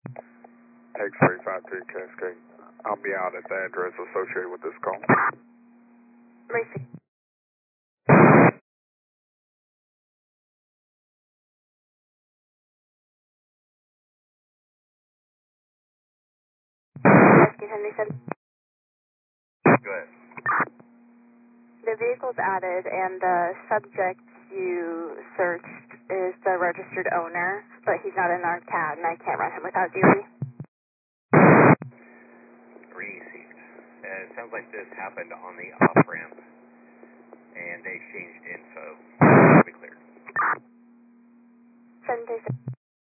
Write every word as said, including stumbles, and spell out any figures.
X-ray five three Cascade. I'll be out at the address associated with this call. Racing. Rescue Henry said. Go ahead. The vehicle's added and the subject you searched is the registered owner, but he's not in our C A D and I can't run him without duty. Received. Uh, it sounds like this happened on the off-ramp, and they exchanged info. Be clear. seven three six.